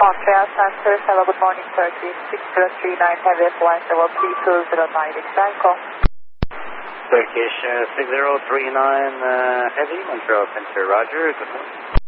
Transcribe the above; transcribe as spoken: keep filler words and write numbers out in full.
Montreal Center, hello, good morning, Turkey, six zero three nine, heavy flight level three two zero nine, exact call. Turkish uh, six zero three nine, uh, heavy, Montreal Center, roger, good morning.